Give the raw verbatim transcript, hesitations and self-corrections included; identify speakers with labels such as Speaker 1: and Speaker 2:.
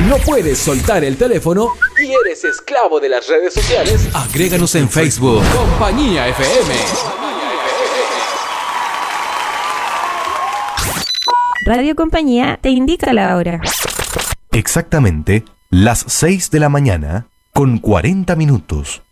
Speaker 1: ¿No puedes soltar el teléfono y eres esclavo de las redes sociales? Agréganos en Facebook. Compañía F M.
Speaker 2: Radio Compañía te indica la hora.
Speaker 3: Exactamente las seis de la mañana con cuarenta minutos.